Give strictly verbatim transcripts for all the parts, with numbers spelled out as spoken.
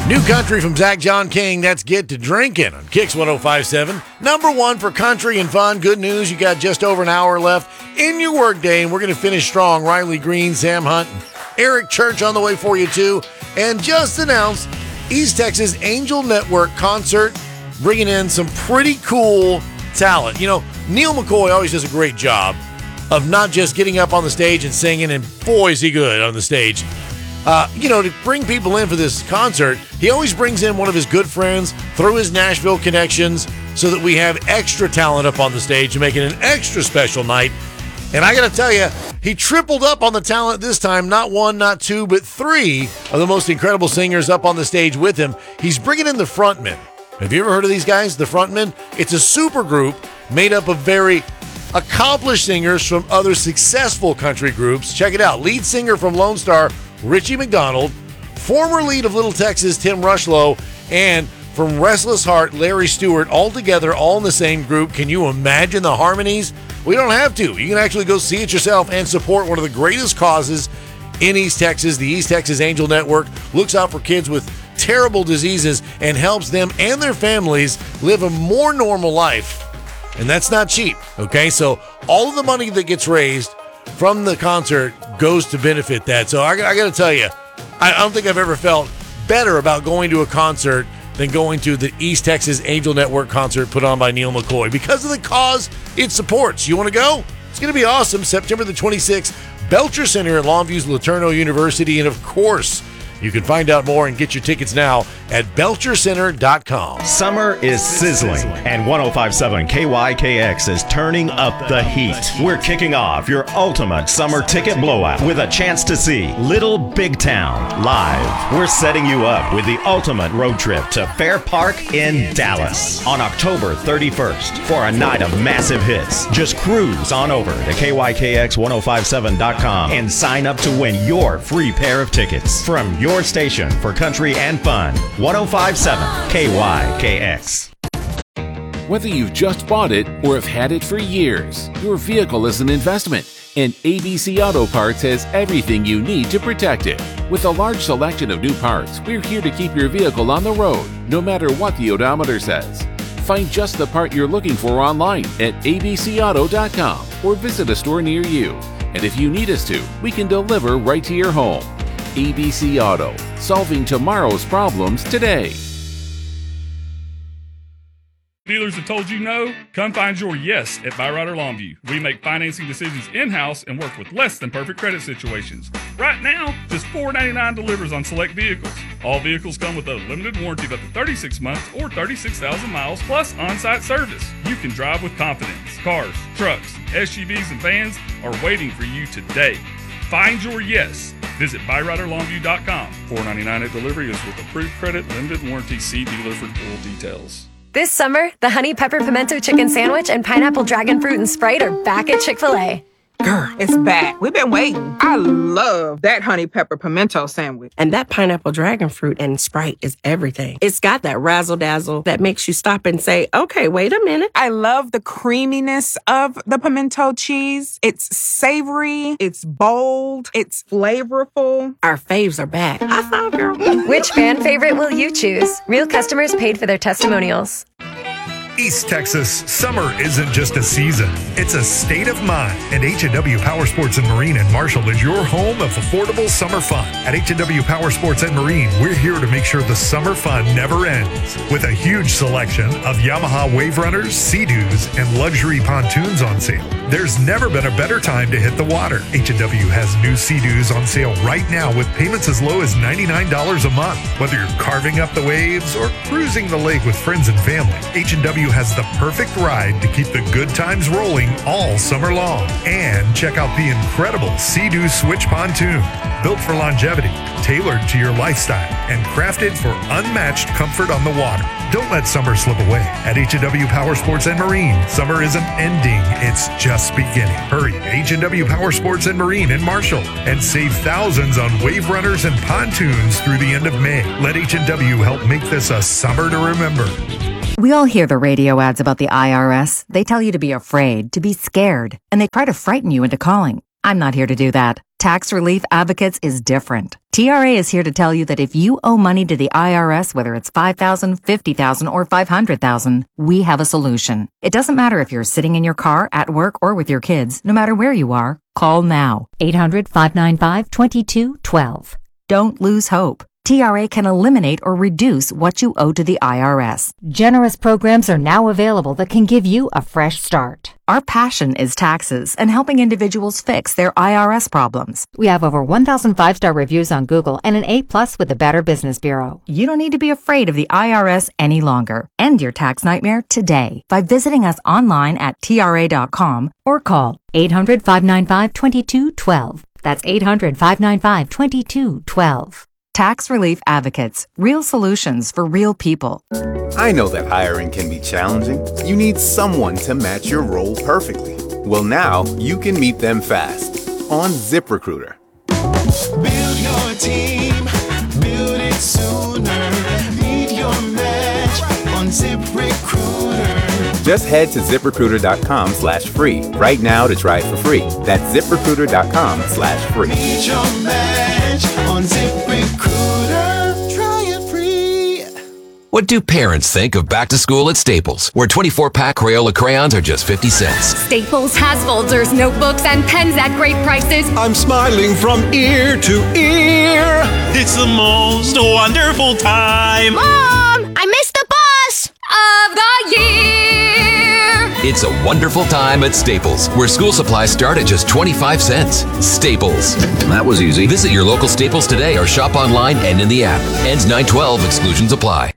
New country from Zach John King. That's Get to Drinking on Kicks one oh five point seven. Number one for country and fun. Good news, you got just over an hour left in your workday, and we're going to finish strong. Riley Green, Sam Hunt, and Eric Church on the way for you, too. And just announced East Texas Angel Network concert, bringing in some pretty cool talent. You know, Neil McCoy always does a great job of not just getting up on the stage and singing, and boy, is he good on the stage. Uh, you know, to bring people in for this concert, he always brings in one of his good friends through his Nashville connections so that we have extra talent up on the stage to make it an extra special night. And I got to tell you, he tripled up on the talent this time. Not one, not two, but three of the most incredible singers up on the stage with him. He's bringing in the frontmen. Have you ever heard of these guys, the frontmen? It's a super group made up of very accomplished singers from other successful country groups. Check it out. Lead singer from Lone Star, Richie McDonald, former lead of Little Texas, Tim Rushlow, and from Restless Heart, Larry Stewart, all together, all in the same group. Can you imagine the harmonies? We don't have to. You can actually go see it yourself and support one of the greatest causes in East Texas. The East Texas Angel Network looks out for kids with terrible diseases and helps them and their families live a more normal life. And that's not cheap, okay? So all of the money that gets raised from the concert goes to benefit that. So I, I got to tell you, I, I don't think I've ever felt better about going to a concert than going to the East Texas Angel Network concert put on by Neil McCoy because of the cause it supports. You want to go? It's going to be awesome. September the twenty-sixth, Belcher Center at Longview's Laterno University. And of course, you can find out more and get your tickets now at belcher center dot com. Summer is sizzling, and one oh five point seven K Y K X is turning up the heat. We're kicking off your ultimate summer ticket blowout with a chance to see Little Big Town live. We're setting you up with the ultimate road trip to Fair Park in Dallas on October thirty-first for a night of massive hits. Just cruise on over to K Y K X one oh five point seven dot com and sign up to win your free pair of tickets from your Your station for country and fun, one oh five point seven K Y K X. Whether you've just bought it or have had it for years, your vehicle is an investment, and A B C Auto Parts has everything you need to protect it. With a large selection of new parts, we're here to keep your vehicle on the road, no matter what the odometer says. Find just the part you're looking for online at A B C auto dot com or visit a store near you. And if you need us to, we can deliver right to your home. A B C Auto, solving tomorrow's problems today. Dealers have told you no? Come find your yes at Byrider Longview. We make financing decisions in-house and work with less than perfect credit situations. Right now, just four dollars and ninety-nine cents delivers on select vehicles. All vehicles come with a limited warranty of up to thirty-six months or thirty-six thousand miles plus on-site service. You can drive with confidence. Cars, trucks, S U Vs, and vans are waiting for you today. Find your yes. Visit byrider longview dot com. four dollars and ninety-nine cents at delivery is with approved credit, limited warranty. See dealer for full details. This summer, the Honey Pepper Pimento Chicken Sandwich and Pineapple Dragon Fruit and Sprite are back at Chick-fil-A. Girl, it's back. We've been waiting. I love that honey pepper pimento sandwich. And that pineapple dragon fruit and Sprite is everything. It's got that razzle-dazzle that makes you stop and say, okay, wait a minute. I love the creaminess of the pimento cheese. It's savory. It's bold. It's flavorful. Our faves are back. I thought, girl. Which fan favorite will you choose? Real customers paid for their testimonials. East Texas, summer isn't just a season, it's a state of mind. And H and W Power Sports and Marine in Marshall is your home of affordable summer fun. At H and W Power Sports and Marine, we're here to make sure the summer fun never ends. With a huge selection of Yamaha Wave Runners, Sea-Doos, and luxury pontoons on sale. There's never been a better time to hit the water. H and W has new Sea-Doos on sale right now with payments as low as ninety-nine dollars a month. Whether you're carving up the waves or cruising the lake with friends and family, H and W has the perfect ride to keep the good times rolling all summer long. And check out the incredible Sea-Doo Switch Pontoon. Built for longevity, tailored to your lifestyle, and crafted for unmatched comfort on the water. Don't let summer slip away. At H and W Power Sports and Marine, summer isn't ending, it's just beginning. Hurry to H and W Power Sports and Marine in Marshall and save thousands on wave runners and pontoons through the end of May. Let H and W help make this a summer to remember. We all hear the radio ads about the I R S. They tell you to be afraid, to be scared, and they try to frighten you into calling. I'm not here to do that. Tax Relief Advocates is different. T R A is here to tell you that if you owe money to the I R S, whether it's five thousand dollars, fifty thousand dollars, or five hundred thousand dollars, we have a solution. It doesn't matter if you're sitting in your car, at work, or with your kids. No matter where you are, call now. eight hundred, five nine five, two two one two. Don't lose hope. T R A can eliminate or reduce what you owe to the I R S. Generous programs are now available that can give you a fresh start. Our passion is taxes and helping individuals fix their I R S problems. We have over one thousand five-star reviews on Google and an A plus with the Better Business Bureau. You don't need to be afraid of the I R S any longer. End your tax nightmare today by visiting us online at T R A dot com or call eight hundred, five nine five, two two one two. That's eight hundred, five nine five, two two one two. Tax Relief Advocates. Real solutions for real people. I know that hiring can be challenging. You need someone to match your role perfectly. Well, now you can meet them fast on ZipRecruiter. Build your team, build it sooner. Meet your match on ZipRecruiter. Just head to ZipRecruiter.com slash free right now to try it for free. That's ZipRecruiter.com slash free. Meet your match on ZipRecruiter. Try it free. What do parents think of back to school at Staples, where twenty-four pack Crayola crayons are just fifty cents? Staples has folders, notebooks, and pens at great prices. I'm smiling from ear to ear. It's the most wonderful time. Mom, I missed the bus of the year. It's a wonderful time at Staples, where school supplies start at just twenty-five cents. Staples. That was easy. Visit your local Staples today or shop online and in the app. Ends nine twelve. Exclusions apply.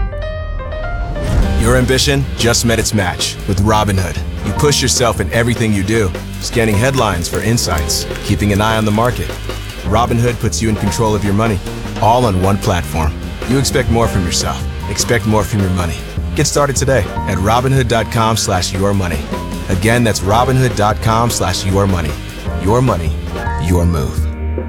Your ambition just met its match with Robinhood. You push yourself in everything you do, scanning headlines for insights, keeping an eye on the market. Robinhood puts you in control of your money, all on one platform. You expect more from yourself. Expect more from your money. Get started today at Robinhood.com slash your money. Again, that's Robinhood.com slash your money. Your money, your move.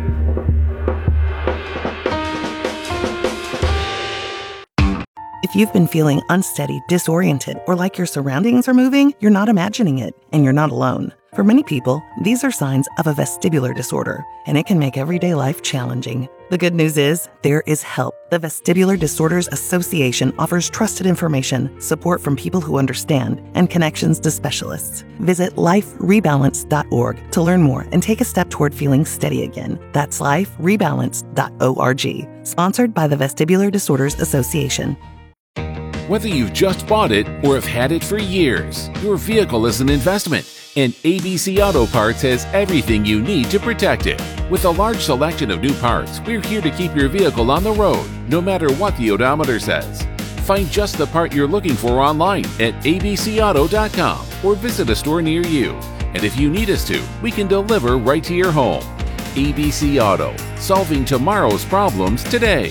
If you've been feeling unsteady, disoriented, or like your surroundings are moving, you're not imagining it, and you're not alone. For many people, these are signs of a vestibular disorder, and it can make everyday life challenging. The good news is, there is help. The Vestibular Disorders Association offers trusted information, support from people who understand, and connections to specialists. Visit life rebalance dot org to learn more and take a step toward feeling steady again. That's life rebalance dot org. Sponsored by the Vestibular Disorders Association. Whether you've just bought it or have had it for years, your vehicle is an investment, and A B C Auto Parts has everything you need to protect it. With a large selection of new parts, we're here to keep your vehicle on the road, no matter what the odometer says. Find just the part you're looking for online at A B C auto dot com or visit a store near you. And if you need us to, we can deliver right to your home. A B C Auto, solving tomorrow's problems today.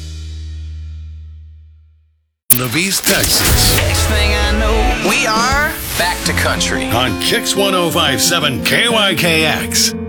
Navis, Texas. Next thing I know, we are back to country on Kicks one oh five point seven K Y K X.